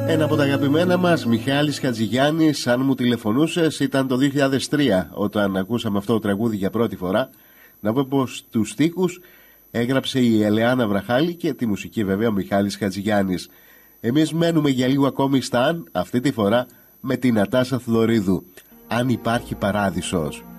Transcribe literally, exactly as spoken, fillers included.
Ένα από τα αγαπημένα μας, Μιχάλης Χατζηγιάννης, αν μου τηλεφωνούσες, ήταν το δύο χιλιάδες τρία όταν ακούσαμε αυτό το τραγούδι για πρώτη φορά. Να πω πως τους στίχους έγραψε η Ελεάνα Βραχάλη και τη μουσική βέβαια ο Μιχάλης Χατζηγιάννης. Εμείς μένουμε για λίγο ακόμη στα αν, αυτή τη φορά με την Νατάσα Θοδωρίδου. Αν υπάρχει παράδεισος.